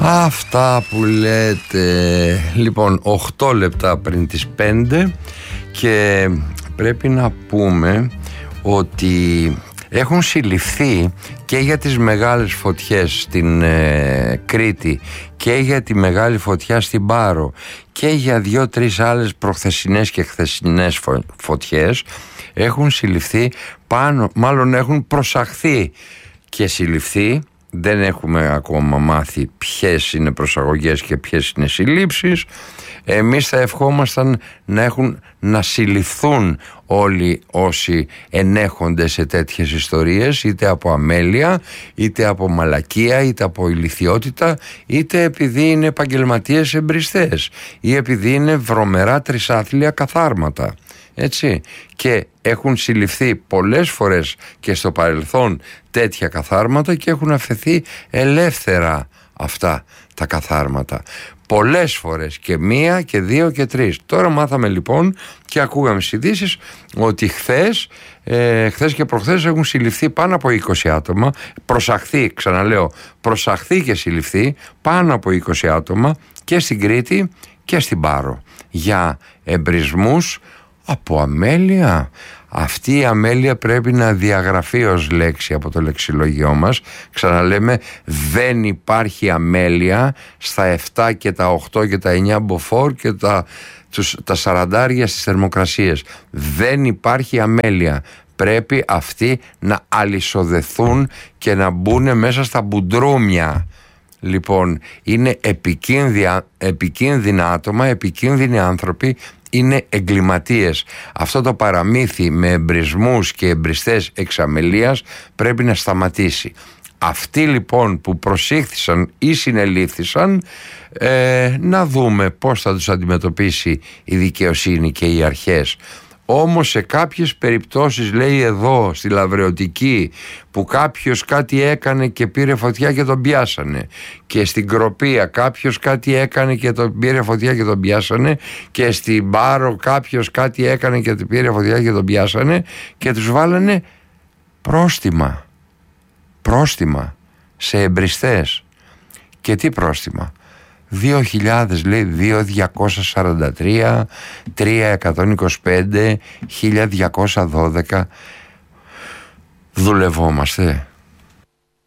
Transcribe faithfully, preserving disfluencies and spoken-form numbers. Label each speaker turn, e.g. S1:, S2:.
S1: Αυτά που λέτε. Λοιπόν, οκτώ λεπτά πριν τις πέντε και πρέπει να πούμε ότι έχουν συλληφθεί και για τις μεγάλες φωτιές στην ε, Κρήτη και για τη μεγάλη φωτιά στην Πάρο και για δύο-τρεις άλλες προχθεσινές και χθεσινές φω, φωτιές έχουν συλληφθεί πάνω, μάλλον έχουν προσαχθεί και συλληφθεί. Δεν έχουμε ακόμα μάθει ποιες είναι προσαγωγές και ποιες είναι συλλήψεις. Εμείς θα ευχόμασταν να έχουν να συλληφθούν όλοι όσοι ενέχονται σε τέτοιες ιστορίες, είτε από αμέλεια, είτε από μαλακία, είτε από ηλιθιότητα, είτε επειδή είναι επαγγελματίες εμπριστές ή επειδή είναι βρωμερά τρισάθλια καθάρματα. Έτσι, και έχουν συλληφθεί πολλές φορές και στο παρελθόν τέτοια καθάρματα και έχουν αφαιθεί ελεύθερα αυτά τα καθάρματα πολλές φορές, και μία και δύο και τρεις. Τώρα μάθαμε λοιπόν και ακούγαμε στις ειδήσεις ότι χθες, ε, χθες και προχθές έχουν συλληφθεί πάνω από είκοσι άτομα, προσαχθεί, ξαναλέω, προσαχθεί και συλληφθεί πάνω από είκοσι άτομα και στην Κρήτη και στην Πάρο για εμπρισμούς από αμέλεια. Αυτή η αμέλεια πρέπει να διαγραφεί ως λέξη από το λεξιλόγιό μας. Ξαναλέμε, δεν υπάρχει αμέλεια στα επτά και τα οκτώ και τα εννιά μποφόρ και τα, τους, τα σαραντάρια στις θερμοκρασίες. Δεν υπάρχει αμέλεια. Πρέπει αυτοί να αλυσοδεθούν και να μπουν μέσα στα μπουντρούμια. Λοιπόν, είναι επικίνδυνα, επικίνδυνα άτομα, επικίνδυνοι άνθρωποι, είναι εγκληματίες. Αυτό το παραμύθι με εμπρισμούς και εμπριστές εξαμελίας πρέπει να σταματήσει. Αυτοί λοιπόν που προσήχθησαν ή συνελήφθησαν, ε, να δούμε πώς θα τους αντιμετωπίσει η δικαιοσύνη και οι αρχές. Όμως σε κάποιες περιπτώσεις, λέει εδώ στη Λαβρεωτική, που κάποιος κάτι έκανε και πήρε φωτιά και τον πιάσανε, και στην Κροπία κάποιος κάτι έκανε και τον πήρε φωτιά και τον πιάσανε, και στην Πάρο κάποιος κάτι έκανε και τον πήρε φωτιά και τον πιάσανε, και τους βάλανε πρόστιμα πρόστιμα σε εμπριστές. Και τι πρόστιμα? δύο χιλιάδες, λέει, δύο χιλιάδες διακόσια σαράντα τρία, τρεις χιλιάδες εκατόν είκοσι πέντε, χίλια διακόσια δώδεκα. Δουλευόμαστε.